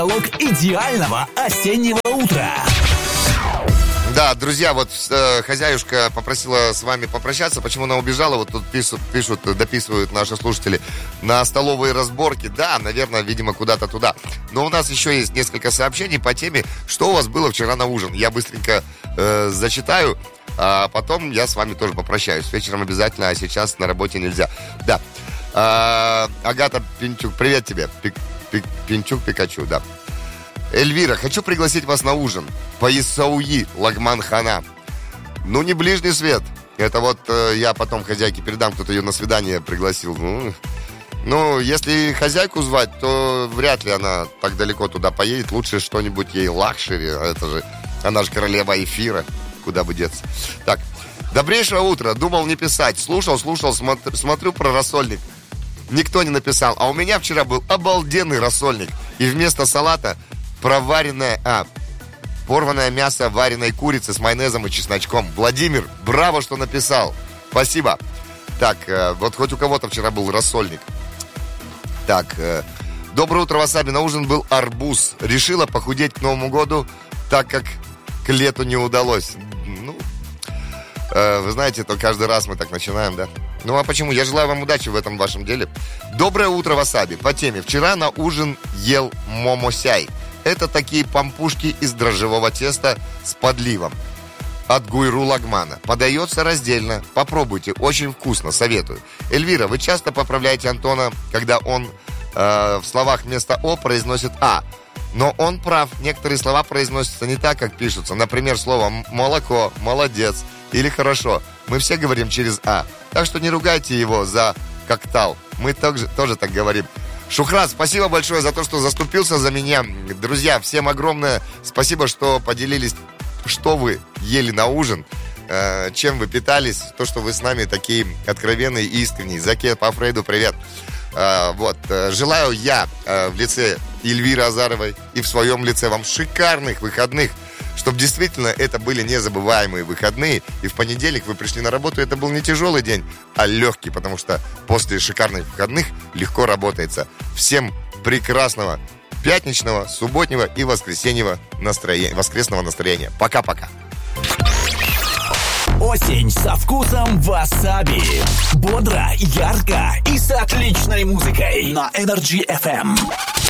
Залог идеального осеннего утра. Да, друзья, вот хозяюшка попросила с вами попрощаться. Почему она убежала? Вот тут пишут, дописывают наши слушатели на столовые разборки. Да, наверное, видимо, куда-то туда. Но у нас еще есть несколько сообщений по теме, что у вас было вчера на ужин. Я быстренько зачитаю, а потом я с вами тоже попрощаюсь. Вечером обязательно, а сейчас на работе нельзя. Да. Агата Пинчук, привет тебе. Пинчук Пикачу, да. Эльвира, хочу пригласить вас на ужин по Исауи Лагман-хана. Ну, не ближний свет. Это вот я потом хозяйке передам, кто-то ее на свидание пригласил. Ну, если хозяйку звать, то вряд ли она так далеко туда поедет. Лучше что-нибудь ей лакшери. Это же, она же королева эфира. Куда бы деться. Так, добрейшего утра. Думал не писать. Слушал, смотрю про рассольник. Никто не написал. А у меня вчера был обалденный рассольник. И вместо салата порванное мясо вареной курицы с майонезом и чесночком. Владимир, браво, что написал. Спасибо. Так, вот хоть у кого-то вчера был рассольник. Так, доброе утро, Васаби. На ужин был арбуз. Решила похудеть к Новому году, так как к лету не удалось. Ну, вы знаете, то каждый раз мы так начинаем, да? Ну, а почему? Я желаю вам удачи в этом вашем деле. Доброе утро, Васаби. По теме. Вчера на ужин ел момосяй. Это такие пампушки из дрожжевого теста с подливом от Гуйру Лагмана. Подается раздельно. Попробуйте, очень вкусно, советую. Эльвира, вы часто поправляете Антона, когда он в словах вместо «о» произносит «а». Но он прав, некоторые слова произносятся не так, как пишутся. Например, слово «молоко», «молодец» или «хорошо». Мы все говорим через «а». Так что не ругайте его за «коктал». Мы тоже так говорим. Шухрат, спасибо большое за то, что заступился за меня. Друзья, всем огромное спасибо, что поделились, что вы ели на ужин, чем вы питались, то, что вы с нами такие откровенные и искренние. Заке по Фрейду, привет. Вот, желаю я в лице Эльвиры Азаровой и в своем лице вам шикарных выходных, чтобы действительно это были незабываемые выходные. И в понедельник вы пришли на работу, это был не тяжелый день, а легкий, потому что после шикарных выходных легко работается. Всем прекрасного пятничного, субботнего и воскресного настроения. Пока-пока. Осень со вкусом васаби. Бодро, ярко и с отличной музыкой на Energy FM.